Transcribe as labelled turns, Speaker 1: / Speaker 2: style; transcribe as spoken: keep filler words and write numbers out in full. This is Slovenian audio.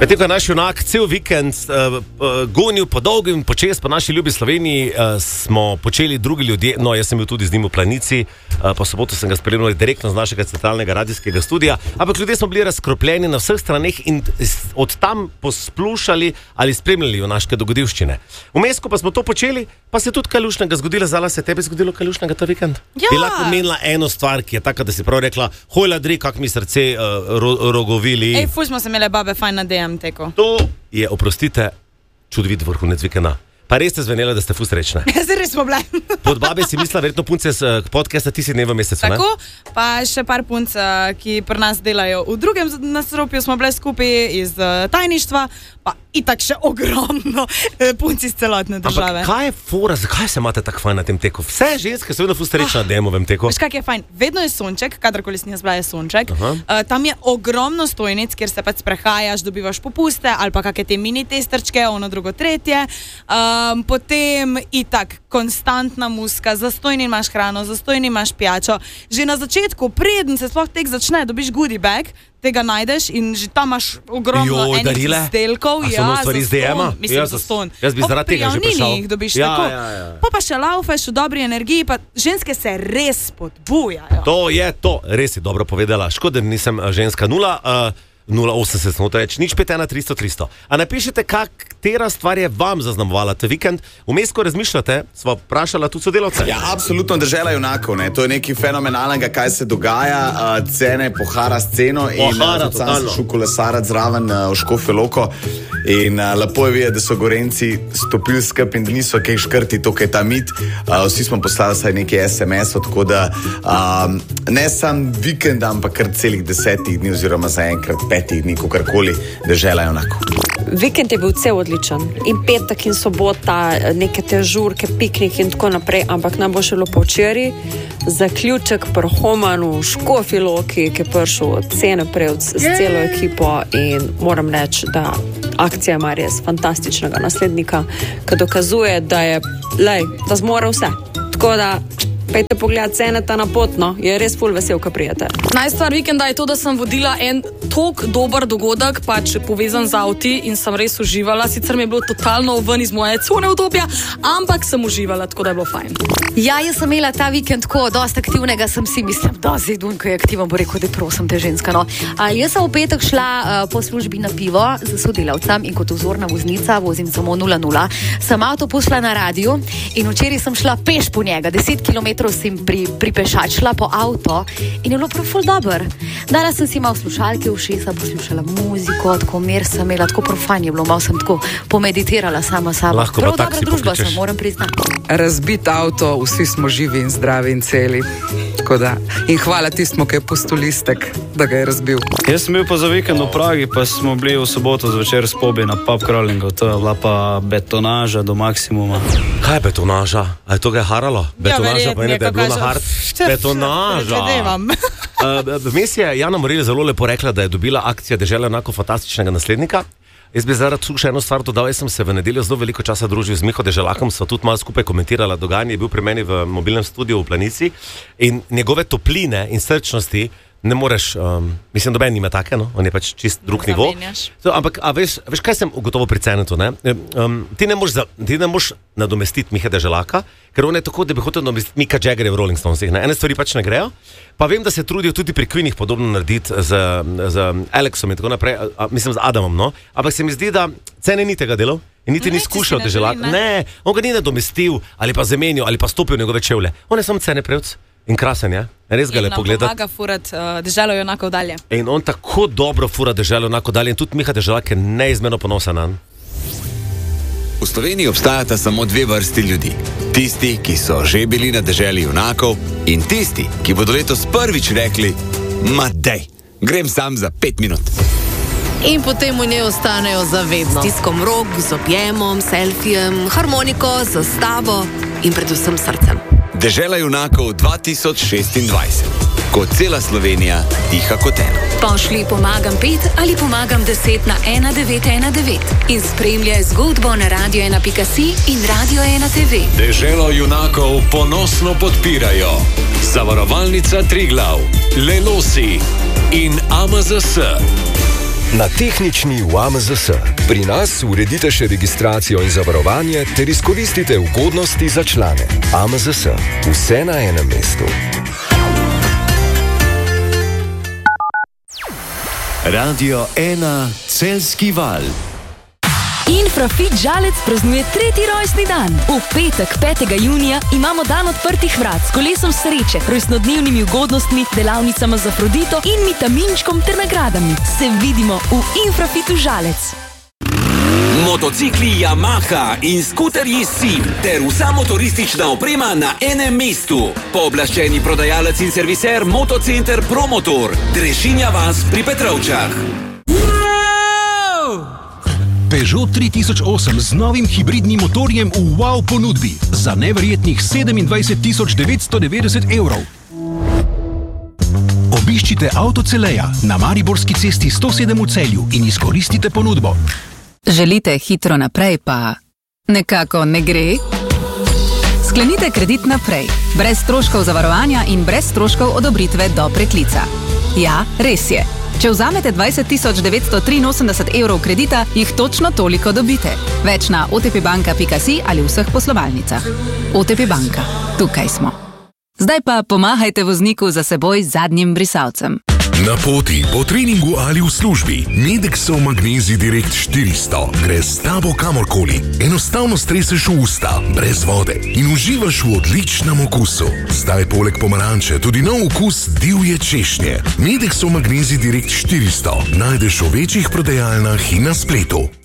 Speaker 1: Medtem ko je naš junak cel vikend uh, uh, gonil po dolgem in počes po naši ljubi Sloveniji, uh, smo počeli drugi ljudje, no jaz sem bil tudi z njim v Planici, uh, po soboto sem ga spremljal direktno z našega centralnega radijskega studija, ampak ljudje smo bili razkropljeni na vseh straneh in od tam posplušali ali spremljali junaške dogodivščine. Vmes, ko pa smo to počeli, pa se je tudi kaj lušnega zgodilo. Zala, se je tebi zgodilo kaj lušnega ta vikend?
Speaker 2: Ja.
Speaker 1: Bi lahko menila eno stvar, ki je taka, da si prav rekla, hoj ladri, kak mi srce uh, ro, rogovili.
Speaker 2: Ej, fuj smo se imeli babe fajn na D M teko.
Speaker 1: To je, oprostite, čudovit vrhunec vikenda. Pa res ste zvenele, da ste ful srečne.
Speaker 2: Zdaj res smo bile.
Speaker 1: Pod babe si mislila, verjetno punce z podcasta ti si dne v mesecu, ne?
Speaker 2: Tako, pa še par punc, ki pri nas delajo v drugem nasropju, smo bile skupaj iz tajništva, pa itak še ogromno punci iz celotne države.
Speaker 1: Ampak kaj je fora, zakaj se imate tako fajn na tem teku? Vse ženske so vedno ful srečne na demovem teku.
Speaker 2: Veš, kak je fajn? Vedno je sonček, kadarkoli si jaz bila je sonček. Uh, tam je ogromno stojnic, kjer se pač sprehajaš, dobivaš popuste ali pa kakšne te mini testerčke, ono drugo tretje. Um, potem itak konstantna muska, zastojni imaš hrano, zastojni imaš pijačo. Že na začetku, preden se sploh tek začne, dobiš goodie bag, tega najdeš in že tam imaš ogromno
Speaker 1: Jo,
Speaker 2: enih izdelkov.
Speaker 1: A so ja, stvari iz D M-a?
Speaker 2: Mislim,
Speaker 1: ja,
Speaker 2: za ston.
Speaker 1: Jaz bi zaradi tega že prišel.
Speaker 2: Jih dobiš
Speaker 1: ja,
Speaker 2: tako.
Speaker 1: Ja, ja.
Speaker 2: Pa pa še laufeš v dobri energiji, pa ženske se res spodbujajo.
Speaker 1: To je to, res si dobro povedala. Škoda, nisem ženska nula. Uh, nula osemdeset, smo to reči, nič pet ena tristo tristo. A napišite, katera stvar je vam zaznamovala ta vikend. Vmes, ko razmišljate, sva vprašala tudi sodelavce.
Speaker 3: Ja, absolutno, dežela junakov, ne. To je nekaj fenomenalnega, kaj se dogaja, uh, cene pohara s ceno in
Speaker 1: pohara,
Speaker 3: uh, sam sem šel kolesarati zraven uh, v Škofjo Loko in uh, lepo je videti, da so Gorenci stopili skup in da niso kaj škrti, to, kaj je ta mit. Uh, vsi smo poslali saj nekaj es em esov, tako da um, ne sam vikend, ampak kar celih desetih dni oziroma zaenkrat petih dni, kakorkoli, dežela junakov.
Speaker 4: Vikend je bil cel odličen. In petek in sobota, neke te žurke, piknik in tako naprej, ampak nam bo še bilo po včeraj. Zaključek pri Homanu, Škofji Loki, ki je prišel cene prevc s celo ekipo in moram reči, da akcija ima res fantastičnega naslednika, ki dokazuje, da je, lej, da zmore vse. Tako da pejte pogled cene ta napotno, je res ful vesel, ko prijete.
Speaker 5: Najstvar vikenda je to, da sem vodila en tok dober dogodek, pač povezan z avti in sem res uživala. Sicer mi je bilo totalno ven iz moje cone udobja, ampak sem uživala, tako da je bilo fajn.
Speaker 6: Ja, jaz sem imela ta vikend tako dosti aktivnega, sem si mislim, da zidun, ko je aktivan, bo rekel, da prosim te ženska, no. A, jaz sem v petek šla uh, po službi na pivo z sodelavcem in kot vzorna voznica vozim samo nula nula. Sem avto pustila na radiju in včeraj sem šla peš po njega, deset kilometrov sem pri, pripešačila po avto in je bilo prav ful dober. Danes sem si imel slušalke v šesa, poslušala muziko, tako mer sem imela, tako profan je bilo, malo sem tako pomeditirala sama sama.
Speaker 1: Lahko
Speaker 6: prav
Speaker 1: pa
Speaker 6: dobra
Speaker 1: taksi
Speaker 6: družba
Speaker 1: pokličeš.
Speaker 6: sem, moram priznati.
Speaker 7: Razbit avto, vsi smo živi in zdravi in celi. Tako da, in hvala tistmu, ki je pustil listek, da ga je razbil.
Speaker 8: Jaz sem bil pa za vikend v Pragi, pa smo bili v soboto zvečer s Pobi na pub crawlingu. To je bila pa betonaža do maksimuma.
Speaker 1: Kaj je betonaža? A je to kaj haralo? Betonaža
Speaker 2: Ja,
Speaker 1: pa ne, da je bilo na hard. Betonaža. Uh, Vmes je Jana Morelj zelo lepo rekla, da je dobila akcija Dežela enako fantastičnega naslednika. Jaz bi zaradi tu še eno stvar dodal, jaz sem se v nedeljo zelo veliko časa družil z Miho Deželakom, sva tudi malo skupaj komentirala dogajanje, je bil pri meni v mobilnem studiu v Planici in njegove topline in srčnosti ne moreš, um, mislim, doben nima take, no? On je pač čist drug nivo. So, ampak, a veš, veš, kaj sem ugotovil pri Cenetu, ne? Um, ti ne moš, moš nadomestiti Miha Deželaka, ker on je tako, da bi hotel nadomestiti Mika Jaggerja v Rolling Stonesih, ne? Ene stvari pač ne grejo, pa vem, da se trudijo tudi pri Queenih podobno narediti z, z Alexom in tako naprej, a, mislim z Adamom, no? Ampak se mi zdi, da Cene ni tega delal in niti ni skušal Deželaka. Ne. ne, on ga ni nadomestil ali pa zamenil ali pa stopil v njegove čevlje. On je samo Cene prevc. In krasen je, res ga lepo gledati.
Speaker 2: In nam pomaga furati uh, deželo junakov dalje.
Speaker 1: In on tako dobro fura deželo junakov dalje in tudi Miha Deželak je neizmerno ponosen nanj.
Speaker 9: V Sloveniji obstajata samo dve vrsti ljudi. Tisti, ki so že bili na deželi junakov in tisti, ki bodo letos prvič rekli, ma dej, grem sam za pet minut.
Speaker 10: In potem v njej ostanejo zavedno. S tiskom rok, z objemom, selfijem, harmoniko, zastavo in predvsem srcem.
Speaker 9: Dežela junakov dva tisoč šestindvajset. Ko cela Slovenija diha kot eno.
Speaker 6: Pošli pomagam pet ali pomagam deset na ena devet ena devet in spremljaj zgodbo na radio ena pika si in radio ena te ve.
Speaker 11: Deželo junakov ponosno podpirajo Zavarovalnica Triglav, Lelosi in A M Z S.
Speaker 12: na tehnični v A M Z S. Pri nas uredite še registracijo in zavarovanje ter izkoristite ugodnosti za člane. A M Z S. Vse na enem mestu.
Speaker 11: Radio ena Celjski val.
Speaker 13: Infrafit Žalec praznuje tretji rojstni dan. V petek, petega junija, imamo dan odprtih vrat s kolesom sreče, rojstnodnevnimi ugodnostmi, delavnicama za Afrodito in vitaminčkom ter nagradami. Se vidimo v Infrafitu Žalec.
Speaker 14: Motocikli Yamaha in skuterji Sim ter vsa motoristična oprema na enem mestu. Pooblaščeni prodajalec in serviser Motocenter Promotor, Drešinja vas pri Petrovčah.
Speaker 15: Peugeot tri tisoč osem z novim hibridnim motorjem v wow ponudbi za neverjetnih sedemindvajset tisoč devetsto devetdeset evrov. Obiščite Avtoceleja na Mariborski cesti sto sedem v Celju in izkoristite ponudbo.
Speaker 16: Želite hitro naprej, pa nekako ne gre? Sklenite kredit naprej, brez stroškov zavarovanja in brez stroškov odobritve do preklica. Ja, res je. Če vzamete dvajset tisoč devetsto triinosemdeset evrov kredita, jih točno toliko dobite. Več na o t p banka pika si ali vseh poslovalnicah. O T P banka. Tukaj smo. Zdaj pa pomahajte vozniku za seboj z zadnjim brisalcem.
Speaker 17: Na poti, po treningu ali v službi, Medexov Magnezij Direkt štiristo gre s tabo kamorkoli. Enostavno streseš v usta, brez vode in uživaš v odličnem okusu. Zdaj poleg pomaranče tudi nov okus divje češnje. Medexov Magnezij Direkt štiristo najdeš v večjih prodajalnah in na spletu.